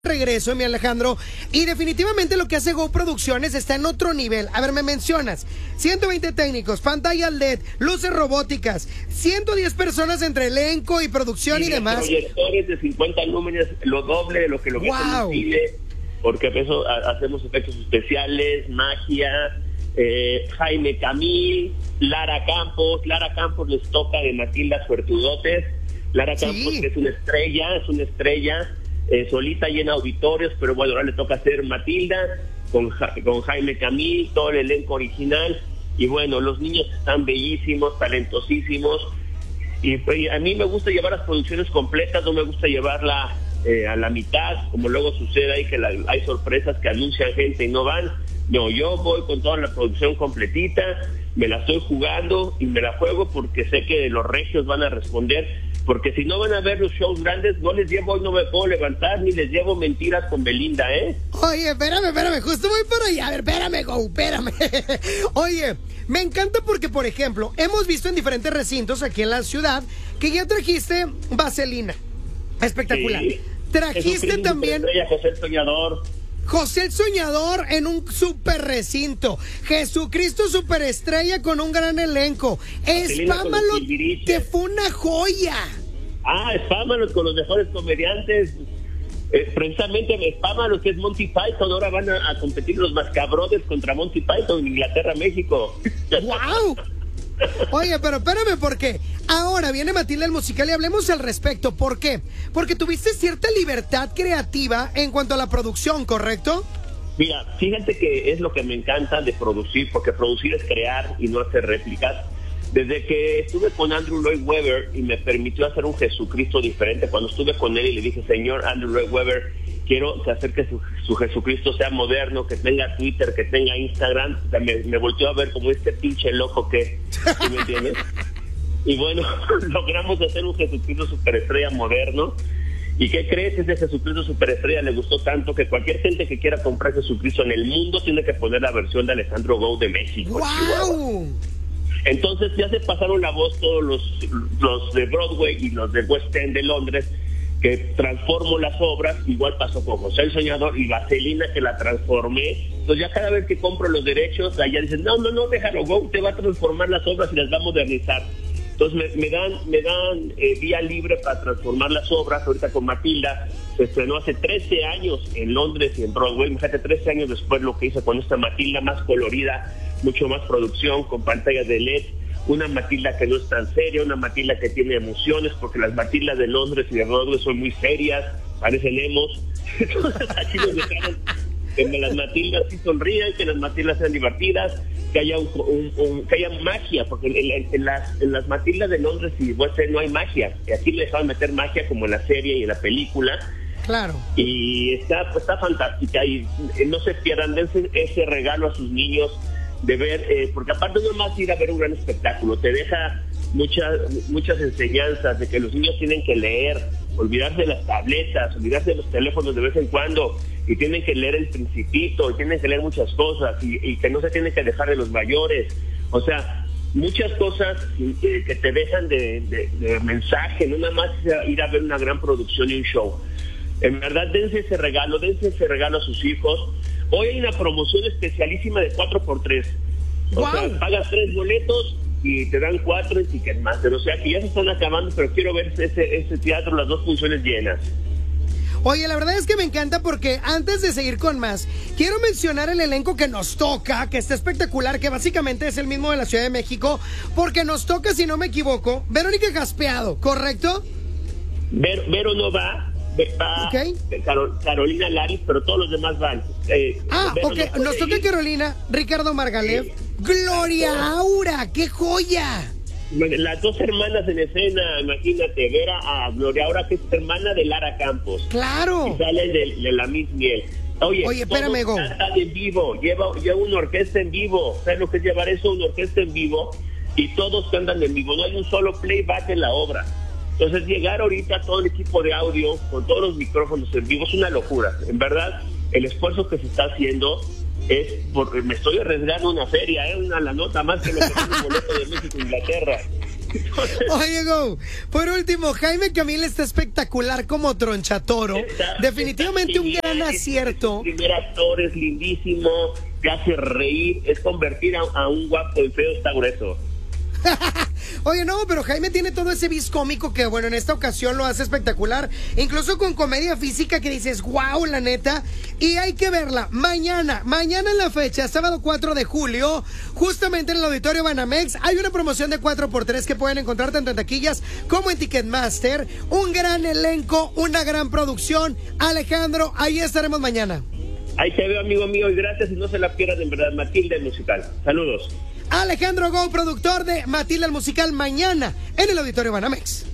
Regreso, mi Alejandro, y definitivamente lo que hace Go Producciones está en otro nivel. A ver, me mencionas 120 técnicos, pantallas LED, luces robóticas, 110 personas entre elenco y producción y demás. Proyectores de 50 lúmenes, lo doble de lo que ves en un cine, porque eso hacemos efectos especiales, magia. Jaime Camil, Lara Campos les toca de Matilda Suertudotes. Lara Campos, que es una estrella, solita y en auditorios, pero bueno, ahora le toca hacer Matilda con Jaime Camil, todo el elenco original, y bueno, los niños están bellísimos, talentosísimos, y a mí me gusta llevar las producciones completas, no me gusta llevarla a la mitad, como luego sucede ahí que hay sorpresas que anuncian gente y no van. No, yo voy con toda la producción completita, me la estoy jugando y me la juego porque sé que los regios van a responder, porque si no van a ver los shows grandes, no les llevo, no me puedo levantar, ni les llevo mentiras con Belinda, ¿eh? Oye, espérame, justo voy por allá, a ver, espérame. Oye, me encanta porque, por ejemplo, hemos visto en diferentes recintos aquí en la ciudad que ya trajiste vaselina, espectacular. Sí. Trajiste también José el Soñador. José el Soñador en un super recinto. Jesucristo superestrella con un gran elenco. Espámalo, que fue una joya. Espámalo con los mejores comediantes. Precisamente Espámalo, que es Monty Python. Ahora van a competir los Mascabrothers contra Monty Python en Inglaterra, México. ¡Wow! Oye, pero espérame, porque ahora viene Matilda el musical y hablemos al respecto. ¿Por qué? Porque tuviste cierta libertad creativa en cuanto a la producción, ¿correcto? Mira, fíjate que es lo que me encanta de producir, porque producir es crear y no hacer réplicas. Desde que estuve con Andrew Lloyd Webber y me permitió hacer un Jesucristo diferente, cuando estuve con él y le dije, señor Andrew Lloyd Webber, quiero hacer que su Jesucristo sea moderno, que tenga Twitter, que tenga Instagram, me volteó a ver como este pinche loco que, ¿sí me entiendes? Y bueno, logramos hacer un Jesucristo superestrella moderno. ¿Y qué crees? Ese Jesucristo superestrella le gustó tanto que cualquier gente que quiera comprar Jesucristo en el mundo tiene que poner la versión de Alejandro Go de México. ¡Wow! Entonces ya se pasaron la voz todos los de Broadway y los de West End de Londres, que transformo las obras. Igual pasó con José el Soñador y Vaselina, que la transformé. Entonces ya cada vez que compro los derechos, allá dicen, no, déjalo, Go te va a transformar las obras y las va a modernizar. Entonces me dan vía libre para transformar las obras. Ahorita con Matilda se estrenó hace 13 años en Londres y en Broadway. Fíjate, 13 años después lo que hice con esta Matilda más colorida, mucho más producción, con pantallas de LED. Una Matilda que no es tan seria, una Matilda que tiene emociones, porque las Matildas de Londres y de Broadway son muy serias, parecen emos. Entonces aquí nos dejaron que las Matildas sí sonrían, que las Matildas sean divertidas, que haya que haya magia, porque en las Matildas de Londres y West End no hay magia, y aquí le dejaban meter magia como en la serie y en la película. Claro. Y está fantástica, y no se pierdan ese regalo a sus niños de ver, porque aparte no más ir a ver un gran espectáculo, te deja muchas enseñanzas de que los niños tienen que leer, olvidarse de las tabletas, olvidarse de los teléfonos de vez en cuando, y tienen que leer El Principito, y tienen que leer muchas cosas, y que no se tienen que dejar de los mayores. O sea, muchas cosas que te dejan de mensaje, no nada más ir a ver una gran producción y un show. En verdad, dense ese regalo a sus hijos. Hoy hay una promoción especialísima de 4x3. O sea, pagas 3 boletos y te dan 4 en Ticketmaster. O sea, que ya se están acabando, pero quiero ver ese teatro, las 2 funciones llenas. Oye, la verdad es que me encanta porque antes de seguir con más, quiero mencionar el elenco que nos toca, que está espectacular, que básicamente es el mismo de la Ciudad de México, porque nos toca, si no me equivoco, Verónica Gaspeado, ¿correcto? Vero no va. Okay. Carolina Laris, pero todos los demás van. Ok, nos toca Carolina, Ricardo Margalef, Gloria Aura, ¡qué joya! Las 2 hermanas en escena, imagínate, ver a Gloria Aura, que es hermana de Lara Campos. ¡Claro! Y sale de la Miss Miel. Oye, espérame, Go. Cantan en vivo, lleva una orquesta en vivo. ¿Sabes lo que es llevar eso? Una orquesta en vivo, y todos cantan en vivo. No hay un solo playback en la obra. Entonces llegar ahorita todo el equipo de audio con todos los micrófonos en vivo es una locura. En verdad, el esfuerzo que se está haciendo es porque me estoy arriesgando una feria, una la nota más que lo que tiene un boleto de México a Inglaterra. Oye, Go, por último, Jaime Camil está espectacular como Tronchatoro. Definitivamente un gran acierto. El primer actor es lindísimo, te hace reír, es convertir a un guapo en feo, está grueso. Oye, no, pero Jaime tiene todo ese vis cómico que, bueno, en esta ocasión lo hace espectacular. Incluso con comedia física que dices, wow, la neta. Y hay que verla mañana en la fecha, sábado 4 de julio, justamente en el Auditorio Banamex. Hay una promoción de 4x3 que pueden encontrar tanto en taquillas como en Ticketmaster. Un gran elenco, una gran producción. Alejandro, ahí estaremos mañana. Ahí te veo, amigo mío, y gracias, y no se la pierdan, en verdad, Matilde el musical. Saludos. Alejandro Go, productor de Matilde el musical, mañana en el Auditorio Banamex.